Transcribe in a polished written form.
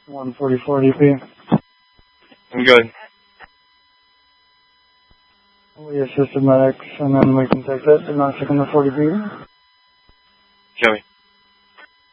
144 DP. I'm good. We assisted medics, and then we can take that to 9 second to 40 feet. Show me.